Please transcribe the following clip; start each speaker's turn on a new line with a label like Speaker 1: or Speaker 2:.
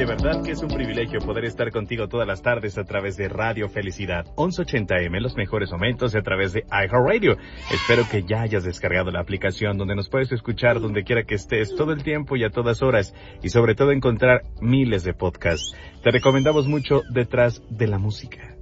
Speaker 1: de verdad que es un privilegio poder estar contigo todas las tardes a través de Radio Felicidad 1180M, los mejores momentos a través de iHeartRadio. Espero que ya hayas descargado la aplicación donde nos puedes escuchar donde quiera que estés, todo el tiempo y a todas horas, y sobre todo encontrar miles de podcasts. Te recomendamos mucho Detrás de la Música.